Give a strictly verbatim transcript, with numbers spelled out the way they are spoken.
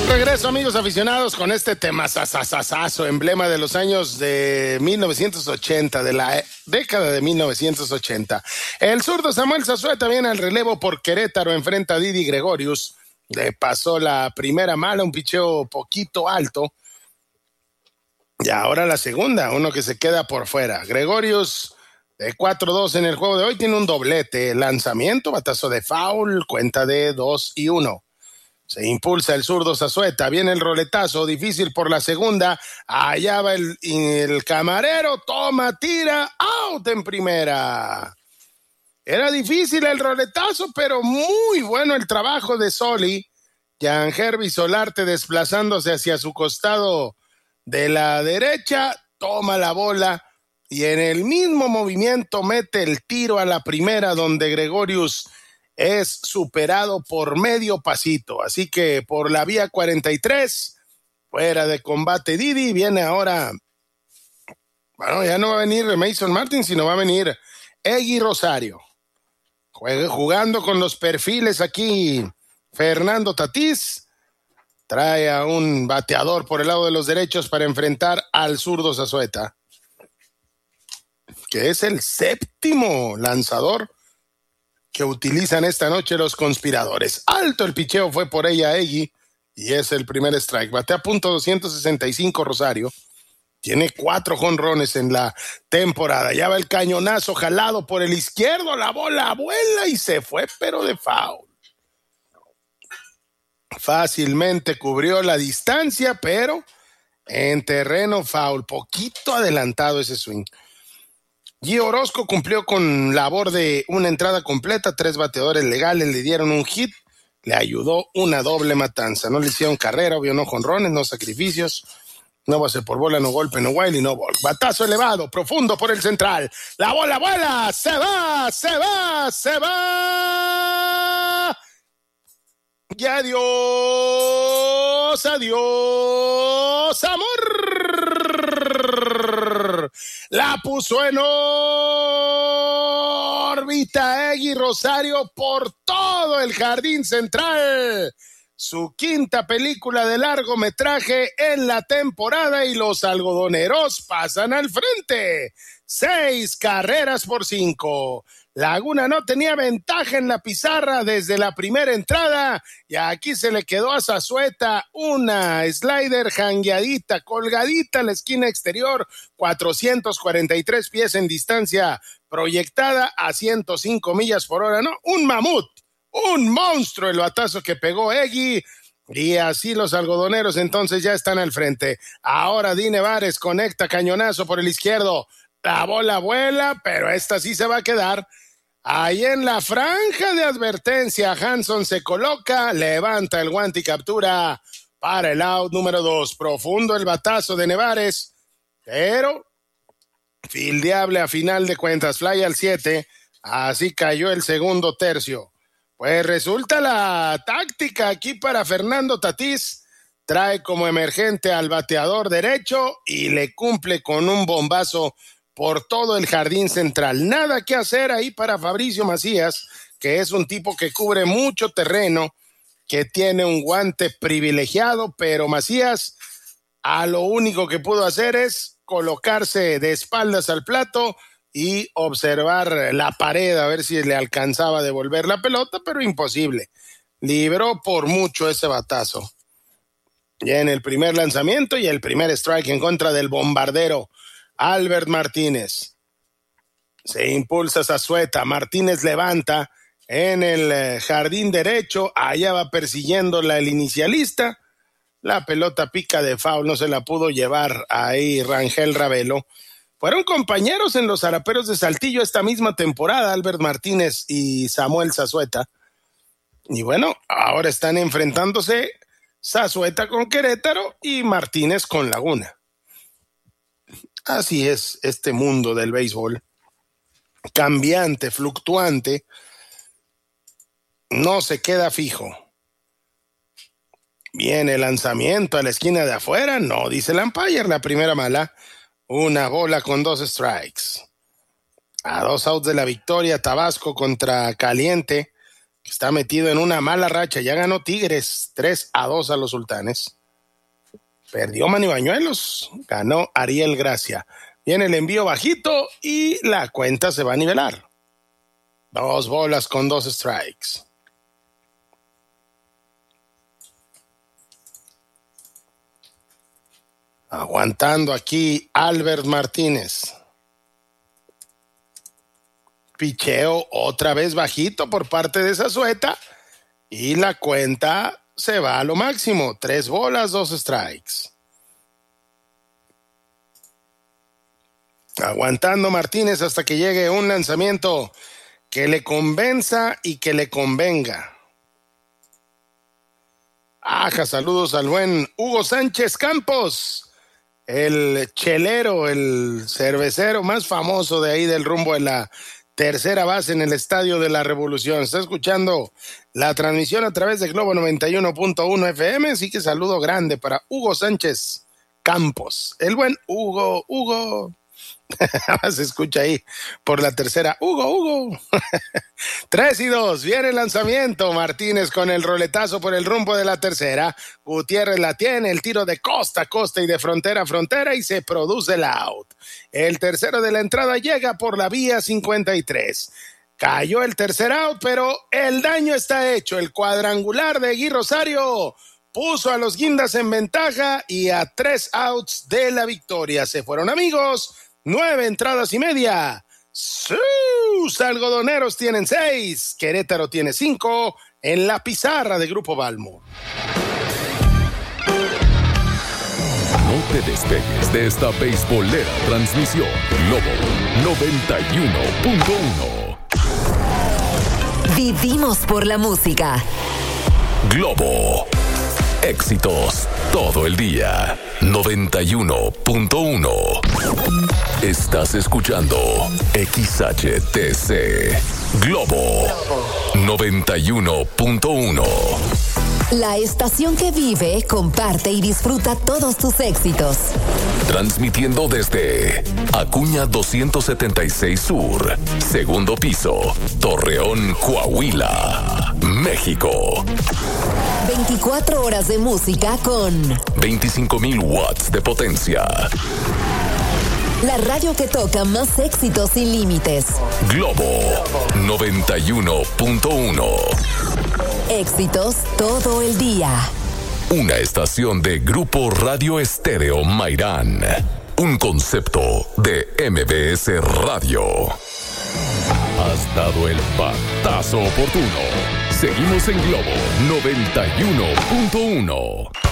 regreso, amigos aficionados, con este tema sasasasazo, emblema de los años de mil novecientos ochenta, de la década de mil novecientos ochenta. El zurdo Samuel Zazueta viene al relevo por Querétaro, enfrenta a Didi Gregorius. Le pasó la primera mala, un picheo poquito alto. Y ahora la segunda, uno que se queda por fuera. Gregorius, de cuatro dos en el juego de hoy, tiene un doblete. Lanzamiento, batazo de foul, cuenta de dos y uno. Se impulsa el zurdo Zazueta, viene el roletazo, difícil por la segunda, allá va el, el camarero, toma, tira, out en primera. Era difícil el roletazo, pero muy bueno el trabajo de Soli. Jan Herby Solarte desplazándose hacia su costado de la derecha, toma la bola y en el mismo movimiento mete el tiro a la primera, donde Gregorius es superado por medio pasito. Así que por la vía cuarenta y tres, fuera de combate Didi, viene ahora, bueno, ya no va a venir Mason Martin, sino va a venir Eggy Rosario. Juegue, jugando con los perfiles aquí, Fernando Tatís trae a un bateador por el lado de los derechos para enfrentar al zurdo Zazueta, que es el séptimo lanzador que utilizan esta noche los conspiradores. Alto el picheo fue por ella Eggy y es el primer strike. Batea punto doscientos sesenta y cinco Rosario. Tiene cuatro jonrones en la temporada. Ya va el cañonazo jalado por el izquierdo. La bola vuela y se fue, pero de foul. Fácilmente cubrió la distancia, pero en terreno foul. Poquito adelantado ese swing. Gio Orozco cumplió con labor de una entrada completa, tres bateadores legales le dieron un hit, le ayudó una doble matanza. No le hicieron carrera, obvio, no jonrones, no sacrificios, no base por bola, no golpe, no wild y no ball. Batazo elevado, profundo por el central. La bola vuela, se va, se va, se va. Y adiós, adiós, amor. La puso en órbita Eggy Rosario por todo el jardín central. Su quinta película de largometraje en la temporada y los algodoneros pasan al frente. Seis carreras por cinco. Laguna no tenía ventaja en la pizarra desde la primera entrada y aquí se le quedó a Zazueta una slider jangueadita, colgadita a la esquina exterior, cuatrocientos cuarenta y tres pies en distancia proyectada a ciento cinco millas por hora, ¿no? Un mamut, un monstruo el batazo que pegó Eggy. Y así los algodoneros entonces ya están al frente. Ahora Dine Vares conecta cañonazo por el izquierdo. La bola vuela, pero esta sí se va a quedar. Ahí en la franja de advertencia, Hanson se coloca, levanta el guante y captura para el out número dos. Profundo el batazo de Nevares, pero fildeable a final de cuentas. Fly al siete, así cayó el segundo tercio. Pues resulta la táctica aquí para Fernando Tatís. Trae como emergente al bateador derecho y le cumple con un bombazo por todo el jardín central. Nada que hacer ahí para Fabricio Macías, que es un tipo que cubre mucho terreno, que tiene un guante privilegiado, pero Macías a lo único que pudo hacer es colocarse de espaldas al plato y observar la pared a ver si le alcanzaba a devolver la pelota, pero imposible. Libró por mucho ese batazo. Ya en el primer lanzamiento y el primer strike en contra del bombardero Albert Martínez. Se impulsa Zazueta, Martínez levanta en el jardín derecho, allá va persiguiéndola el inicialista, la pelota pica de foul, no se la pudo llevar ahí Rangel Ravelo. Fueron compañeros en los Zaraperos de Saltillo esta misma temporada, Albert Martínez y Samuel Zazueta. Y bueno, ahora están enfrentándose Zazueta con Querétaro y Martínez con Laguna. Así es este mundo del béisbol, cambiante, fluctuante, no se queda fijo. Viene el lanzamiento a la esquina de afuera, no dice el umpire, la primera mala, una bola con dos strikes. A dos outs de la victoria, Tabasco contra Caliente, que está metido en una mala racha. Ya ganó Tigres tres a dos a los Sultanes. Perdió Manny Bañuelos, ganó Ariel Gracia. Viene el envío bajito y la cuenta se va a nivelar. Dos bolas con dos strikes. Aguantando aquí Albert Martínez. Picheo otra vez bajito por parte de Zazueta y la cuenta se va a lo máximo. Tres bolas, dos strikes. Aguantando Martínez hasta que llegue un lanzamiento que le convenza y que le convenga. Aja, saludos al buen Hugo Sánchez Campos, el chelero, el cervecero más famoso de ahí del rumbo de la tercera base en el Estadio de la Revolución. Está escuchando la transmisión a través de Globo noventa y uno punto uno F M, así que saludo grande para Hugo Sánchez Campos, el buen Hugo, Hugo. Se escucha ahí por la tercera. Hugo, Hugo. Tres y dos. Viene el lanzamiento. Martínez con el roletazo por el rumbo de la tercera. Gutiérrez la tiene. El tiro de costa a costa y de frontera a frontera y se produce el out. El tercero de la entrada llega por la vía cincuenta y tres. Cayó el tercer out, pero el daño está hecho. El cuadrangular de Gui Rosario puso a los Guindas en ventaja y a tres outs de la victoria. Se fueron, amigos. Nueve entradas y media. Sus algodoneros tienen seis. Querétaro tiene cinco en la pizarra de Grupo Balmo. No te despegues de esta beisbolera transmisión. Globo noventa y uno punto uno. Vivimos por la música. Globo. Éxitos todo el día. noventa y uno punto uno. Estás escuchando X H T C Globo noventa y uno punto uno. La estación que vive, comparte y disfruta todos tus éxitos. Transmitiendo desde Acuña doscientos setenta y seis Sur, segundo piso, Torreón, Coahuila, México. veinticuatro horas de música con veinticinco mil watts de potencia. La radio que toca más éxitos sin límites. Globo noventa y uno punto uno. Éxitos todo el día. Una estación de Grupo Radio Estéreo Mairán. Un concepto de M B S Radio. Has dado el batazo oportuno. Seguimos en Globo noventa y uno punto uno.